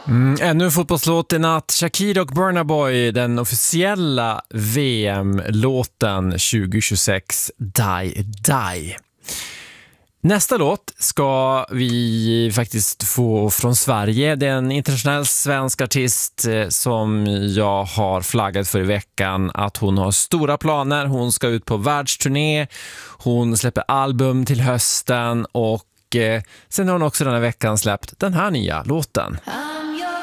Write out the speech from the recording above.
Ännu en fotbollslåt i natt. Shakira och Burna Boy, den officiella VM-låten 2026, Die Die. Nästa låt ska vi faktiskt få från Sverige. Det är en internationell svensk artist som jag har flaggat för i veckan att hon har stora planer. Hon ska ut på världsturné, hon släpper album till hösten och sen har hon också den här veckan släppt den här nya låten.